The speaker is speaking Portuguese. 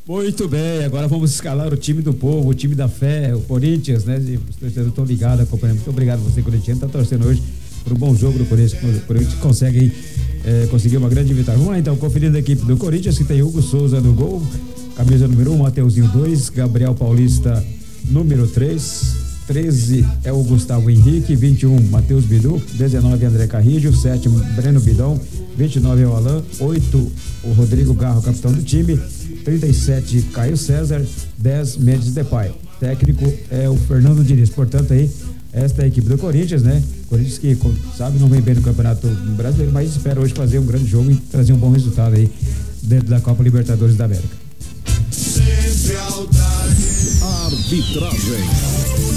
Muito bem, agora vamos escalar o time do povo, o time da fé, o Corinthians, né? Os torcedores estão ligados, acompanhando. Muito obrigado você, corintiano, está torcendo hoje por um bom jogo do Corinthians. O Corinthians consegue conseguir uma grande vitória. Vamos lá então, conferindo a equipe do Corinthians, que tem Hugo Souza no gol, camisa número 1, Mateuzinho 2, Gabriel Paulista número 3, 13 é o Gustavo Henrique, 21 Matheus Bidu, 19 André Carrillo, 7 Breno Bidão, 29 é o Alain, 8 o Rodrigo Garro, capitão do time, 37 Caio César, 10 Mendes Depay. Técnico é o Fernando Diniz. Portanto aí, esta é a equipe do Corinthians, né? Corinthians que, sabe, não vem bem no Campeonato Brasileiro, mas espera hoje fazer um grande jogo e trazer um bom resultado aí dentro da Copa Libertadores da América. Arbitragem.